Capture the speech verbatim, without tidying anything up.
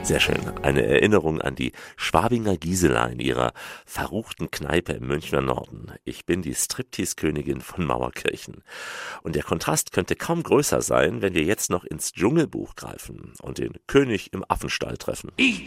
Sehr schön. Eine Erinnerung an die Schwabinger Gisela in ihrer verruchten Kneipe im Münchner Norden. Ich bin die Striptease-Königin von Mauerkirchen. Und der Kontrast könnte kaum größer sein, wenn wir jetzt noch ins Dschungelbuch greifen und den König im Affenstall treffen. Ich